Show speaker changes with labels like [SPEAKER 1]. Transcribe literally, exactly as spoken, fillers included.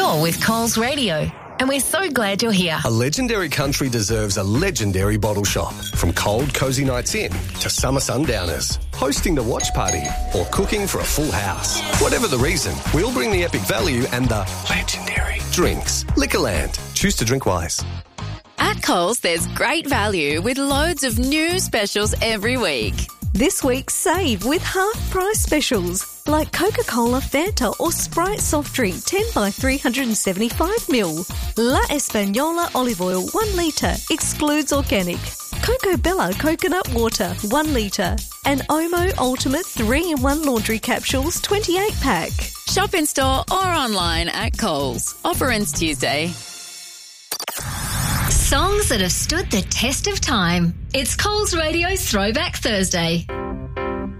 [SPEAKER 1] You're with Coles Radio, and we're so glad you're here.
[SPEAKER 2] A legendary country deserves a legendary bottle shop. From cold, cosy nights in to summer sundowners, hosting the watch party or cooking for a full house. Whatever the reason, we'll bring the epic value and the legendary drinks. Liquorland. Choose to drink wise.
[SPEAKER 3] At Coles, there's great value with loads of new specials every week.
[SPEAKER 4] This week, save with half-price specials like Coca-Cola, Fanta or Sprite soft drink ten by three hundred seventy-five milliliters. La Española olive oil one litre, excludes organic. Coco Bella coconut water one litre. And Omo Ultimate three in one laundry capsules twenty-eight pack.
[SPEAKER 3] Shop in store or online at Coles. Offer ends Tuesday.
[SPEAKER 1] Songs that have stood the test of time. It's Coles Radio Throwback Thursday.